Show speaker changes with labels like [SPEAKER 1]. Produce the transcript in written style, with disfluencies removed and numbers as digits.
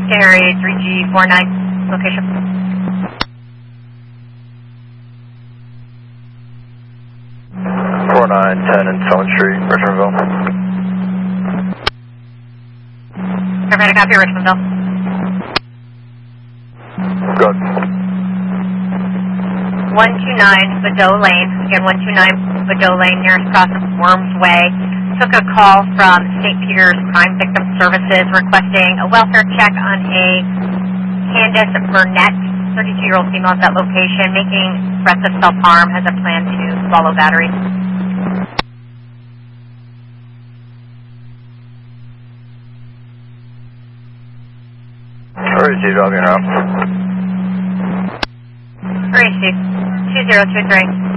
[SPEAKER 1] Itinerary 3G49, location.
[SPEAKER 2] 4910 and Stone Street, Richmondville.
[SPEAKER 1] Perfect, copy, Richmondville.
[SPEAKER 2] Good.
[SPEAKER 1] 129 Badeau Lane, again 129 Badeau Lane, nearest cross of Worms Way. Took a call from St. Peter's Crime Victim Services requesting a welfare check on a Candace Burnett, 32-year-old female at that location, making threats of self-harm, has a plan to swallow battery.
[SPEAKER 2] Where is he driving around?
[SPEAKER 1] Where is she? 2023.